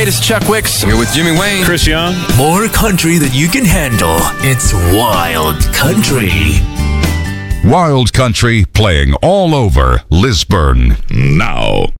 this is Chuck Wicks. I'm here with Jimmy Wayne. Chris Young. More country than you can handle. It's Wild Country. Wild Country playing all over Lisburn now.